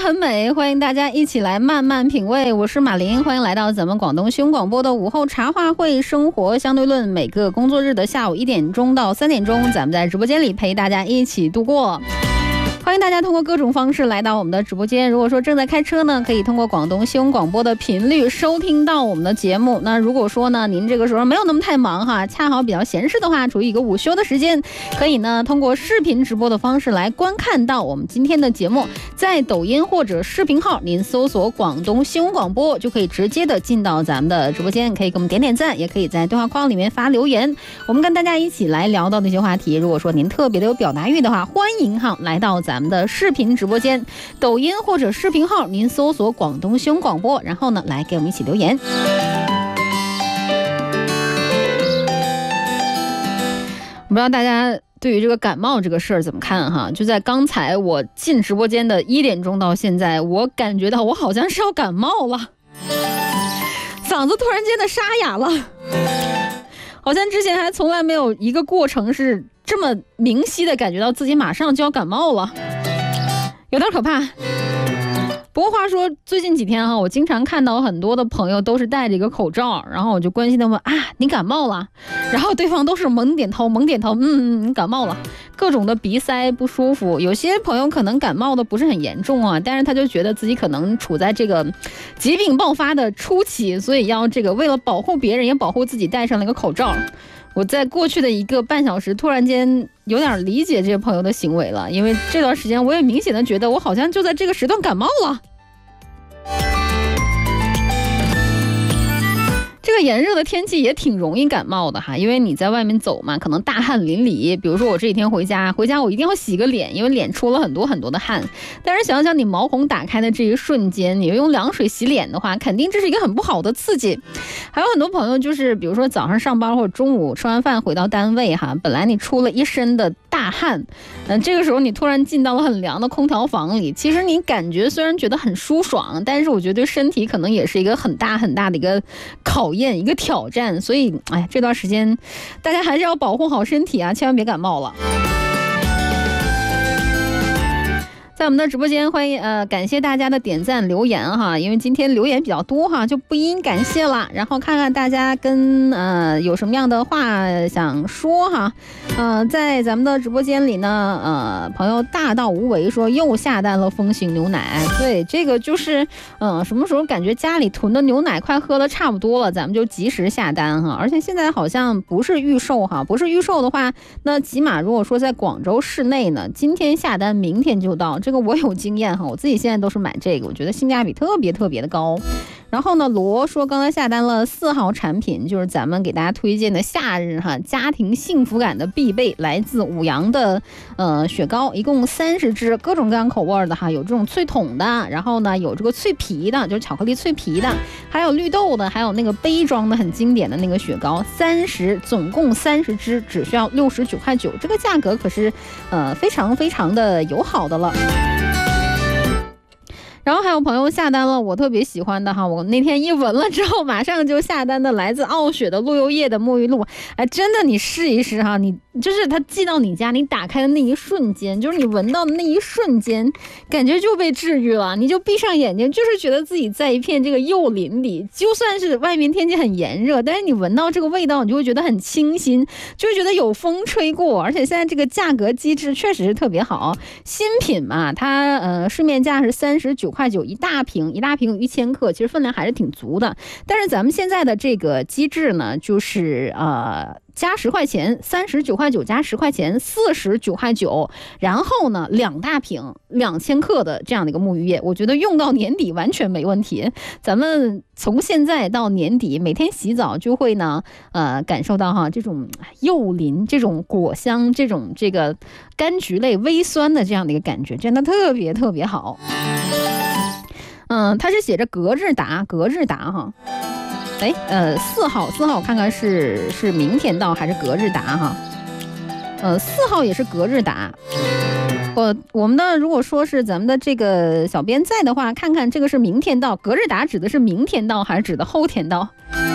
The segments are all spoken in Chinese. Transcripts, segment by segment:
很美，欢迎大家一起来慢慢品味。我是马琳，欢迎来到咱们广东新闻广播的午后茶话会生活相对论，每个工作日的下午1点钟到3点钟，咱们在直播间里陪大家一起度过。欢迎大家通过各种方式来到我们的直播间。如果说正在开车呢，可以通过广东新闻广播的频率收听到我们的节目。那如果说呢，您这个时候没有那么太忙哈，恰好比较闲适的话，处于一个午休的时间，可以呢通过视频直播的方式来观看到我们今天的节目。在抖音或者视频号，您搜索广东新闻广播，就可以直接的进到咱们的直播间，可以给我们点点赞，也可以在对话框里面发留言，我们跟大家一起来聊到那些话题。如果说您特别的有表达欲的话，欢迎哈来到咱们的视频直播间，抖音或者视频号您搜索广东新闻广播，然后呢来给我们一起留言。不知道大家对于这个感冒这个事儿怎么看哈？就在刚才我进直播间的1点钟到现在，我感觉到我好像是要感冒了，嗓子突然间的沙哑了，好像之前还从来没有一个过程是这么明晰的感觉到自己马上就要感冒了，有点可怕。不过话说最近几天哈，我经常看到很多的朋友都是戴着一个口罩，然后我就关心他们啊，你感冒了？然后对方都是猛点头，你感冒了，各种的鼻塞不舒服。有些朋友可能感冒的不是很严重啊，但是他就觉得自己可能处在这个疾病爆发的初期，所以要这个为了保护别人也保护自己戴上了一个口罩。我在过去的1个半小时突然间有点理解这些朋友的行为了，因为这段时间我也明显的觉得我好像就在这个时段感冒了。这个炎热的天气也挺容易感冒的哈，因为你在外面走嘛，可能大汗淋漓。比如说我这几天回家我一定要洗个脸，因为脸出了很多很多的汗。但是想想你毛孔打开的这一瞬间，你用凉水洗脸的话，肯定这是一个很不好的刺激。还有很多朋友就是比如说早上上班或者中午吃完饭回到单位哈，本来你出了一身的大汗，这个时候你突然进到了很凉的空调房里，其实你感觉虽然觉得很舒爽，但是我觉得对身体可能也是一个很大很大的一个考验，一个挑战。所以这段时间大家还是要保护好身体啊，千万别感冒了。在我们的直播间欢迎感谢大家的点赞留言哈，因为今天留言比较多哈，就不应感谢了。然后看看大家跟有什么样的话想说哈。在咱们的直播间里呢，朋友大道无为说又下单了风行牛奶。对，这个就是什么时候感觉家里囤的牛奶快喝的差不多了，咱们就及时下单哈。而且现在好像不是预售哈，不是预售的话，那起码如果说在广州市内呢，今天下单明天就到。这个我有经验哈，我自己现在都是买这个，我觉得性价比特别特别的高。然后呢，罗说刚才下单了4号产品，就是咱们给大家推荐的夏日哈家庭幸福感的必备，来自五羊的雪糕，一共30支，各种各样口味的哈，有这种脆筒的，然后呢有这个脆皮的，就是巧克力脆皮的，还有绿豆的，还有那个杯装的很经典的那个雪糕总共30支，只需要69.9块，这个价格可是非常非常的友好的了。然后还有朋友下单了我特别喜欢的哈，我那天一闻了之后马上就下单的来自傲雪的鹿油叶的沐浴露。真的你试一试哈，你就是它寄到你家，你打开的那一瞬间，就是你闻到的那一瞬间，感觉就被治愈了，你就闭上眼睛，就是觉得自己在一片这个柚林里，就算是外面天气很炎热，但是你闻到这个味道，你就会觉得很清新，就会觉得有风吹过。而且现在这个价格机制确实是特别好，新品嘛，它市面价是39.9块一大瓶1000克，其实分量还是挺足的。但是咱们现在的这个机制呢，就是加10块钱，39.9块加10块钱，49.9块。然后呢，2大瓶2000克的这样的一个沐浴液，我觉得用到年底完全没问题。咱们从现在到年底，每天洗澡就会呢感受到哈这种柚林、这种果香、这种这个柑橘类微酸的这样的一个感觉，真的特别特别好。它是写着格日达哈。4号我看看是明天到还是格日达哈。4号也是格日达。我们的如果说是咱们的这个小编在的话，看看这个是明天到，格日达指的是明天到还是指的后天到？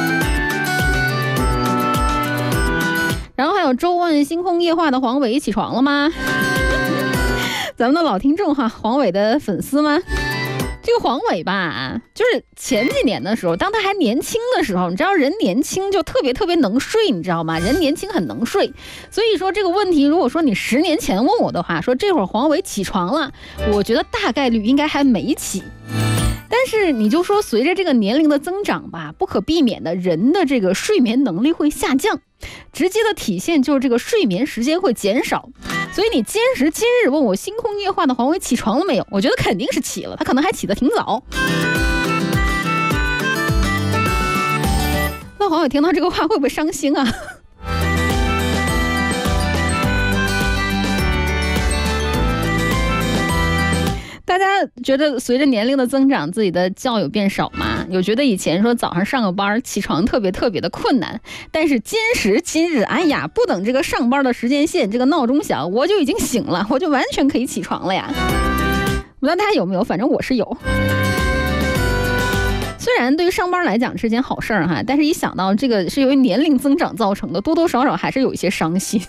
然后还有周问星空夜话的黄伟起床了吗？咱们的老听众哈，黄伟的粉丝吗？ 这个黄伟吧，就是前几年的时候，当他还年轻的时候，你知道人年轻就特别能睡，你知道吗？人年轻很能睡，所以说这个问题，如果说你10年前问我的话，说这会儿黄伟起床了，我觉得大概率应该还没起。但是你就说随着这个年龄的增长吧，不可避免的人的这个睡眠能力会下降，直接的体现就是这个睡眠时间会减少。所以你今日问我星空夜话的黄伟起床了没有，我觉得肯定是起了，他可能还起得挺早。那黄伟听到这个话会不会伤心啊？大家觉得随着年龄的增长，自己的觉有变少吗？有觉得以前说早上上个班起床特别的困难，但是今日，哎呀，不等这个上班的时间线，这个闹钟响，我就已经醒了，我就完全可以起床了呀。不知道大家有没有，反正我是有。虽然对于上班来讲是件好事儿哈，但是一想到这个是由于年龄增长造成的，多多少少还是有一些伤心。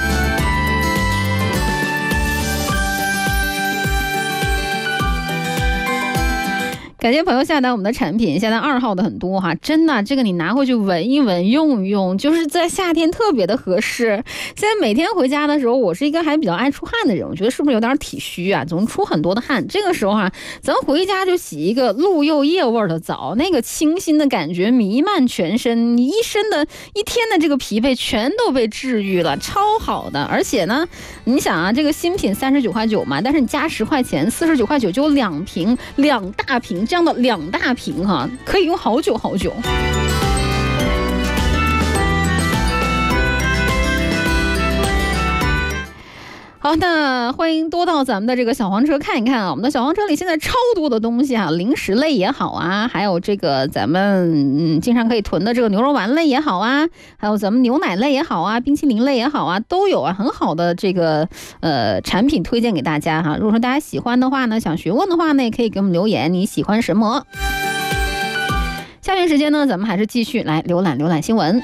感谢朋友下单我们的产品，下单2号的很多哈，真的，这个你拿回去闻一闻，用一用，就是在夏天特别的合适。现在每天回家的时候，我是一个还比较爱出汗的人，我觉得是不是有点体虚啊，总出很多的汗。这个时候咱回家就洗一个鹿柚叶味的澡，那个清新的感觉弥漫全身，你一天的这个疲惫全都被治愈了，超好的。而且呢，你想啊，这个新品39.9块嘛，但是你加10块钱，49.9块就有2瓶，2大瓶。这样的2大瓶哈，可以用好久。好，那欢迎多到咱们的这个小黄车看一看啊！我们的小黄车里现在超多的东西啊，零食类也好啊，还有这个咱们经常可以囤的这个牛肉丸类也好啊，还有咱们牛奶类也好啊，冰淇淋类也好啊，都有啊，很好的这个产品推荐给大家哈。如果说大家喜欢的话呢，想询问的话呢，也可以给我们留言，你喜欢什么？下面时间呢，咱们还是继续来浏览新闻。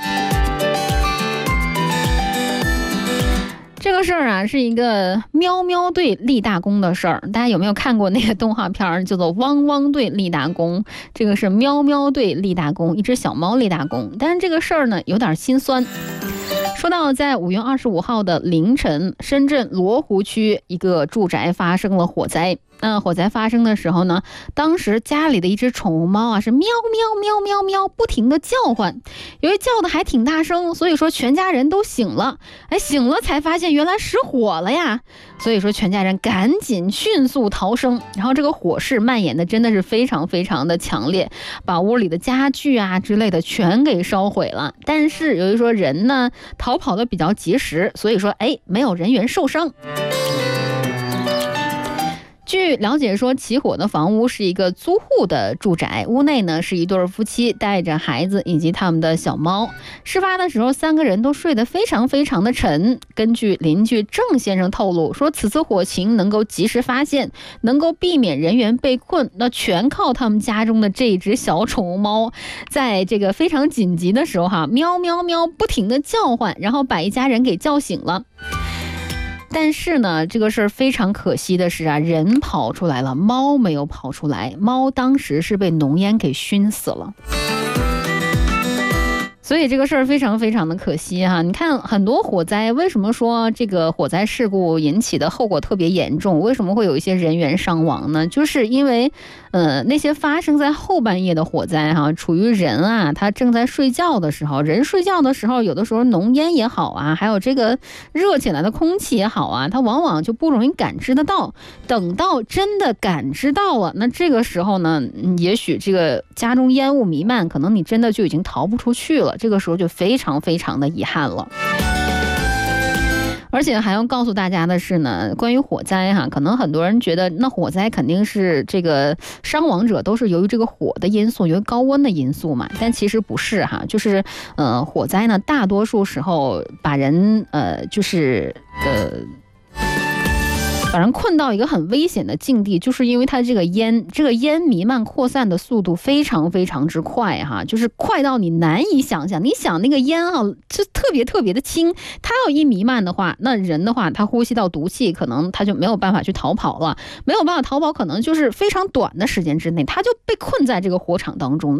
这个事儿啊，是一个喵喵队立大功的事儿。大家有没有看过那个动画片叫做《汪汪队立大功》？这个是喵喵队立大功，一只小猫立大功。但是这个事儿呢，有点心酸。说到在5月25号的凌晨，深圳罗湖区一个住宅发生了火灾。火灾发生的时候呢，当时家里的一只宠物猫啊是喵喵喵喵喵不停的叫唤，由于叫的还挺大声，所以说全家人都醒了，醒了才发现原来失火了呀，所以说全家人赶紧迅速逃生，然后这个火势蔓延的真的是非常的强烈，把屋里的家具啊之类的全给烧毁了。但是由于说人呢逃跑的比较及时，所以说没有人员受伤。据了解说，起火的房屋是一个租户的住宅，屋内呢是一对夫妻带着孩子以及他们的小猫。事发的时候，3个人都睡得非常的沉。根据邻居郑先生透露说，此次火情能够及时发现，能够避免人员被困，那全靠他们家中的这只小宠物猫，在这个非常紧急的时候喵喵喵不停的叫唤，然后把一家人给叫醒了。但是呢，这个事儿非常可惜的是人跑出来了，猫没有跑出来，猫当时是被浓烟给熏死了。所以这个事儿非常的可惜哈。你看很多火灾，为什么说这个火灾事故引起的后果特别严重？为什么会有一些人员伤亡呢？就是因为那些发生在后半夜的火灾处于人他正在睡觉的时候，人睡觉的时候，有的时候浓烟也好还有这个热起来的空气也好它往往就不容易感知得到。等到真的感知到了，那这个时候呢，也许这个家中烟雾弥漫，可能你真的就已经逃不出去了。这个时候就非常的遗憾了。而且还要告诉大家的是呢，关于火灾可能很多人觉得那火灾肯定是这个伤亡者都是由于这个火的因素，由于高温的因素嘛，但其实不是就是火灾呢大多数时候把人把人困到一个很危险的境地，就是因为它这个烟弥漫扩散的速度非常非常之快哈，就是快到你难以想象。你想那个烟啊，就特别特别的轻，它要一弥漫的话，那人的话他呼吸到毒气，可能他就没有办法去逃跑了，没有办法逃跑，可能就是非常短的时间之内，他就被困在这个火场当中。